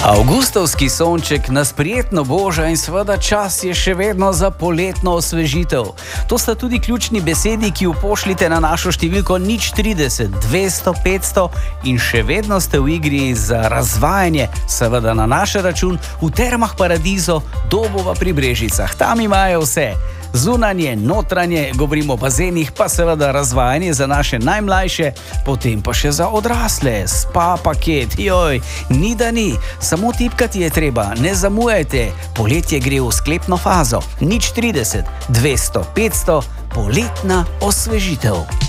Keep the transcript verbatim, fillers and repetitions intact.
Avgustovski sonček nas prijetno boža in seveda čas je še vedno za poletno osvežitev. To sta tudi ključni besedi, ki jo pošljite na našo številko nič trideset dvesto petsto in še vedno ste v igri za razvajanje, seveda na naš račun, v Termah Paradiso, Dobova pri Brežicah. Tam imajo vse. Zunanje, notranje, govorimo o bazenih, pa seveda razvajanje za naše najmlajše, potem pa še za odrasle, spa paket, joj, ni da ni, samo tipkati je treba, ne zamujajte, poletje gre v sklepno fazo, nič trideset dvesto petsto, poletna osvežitev.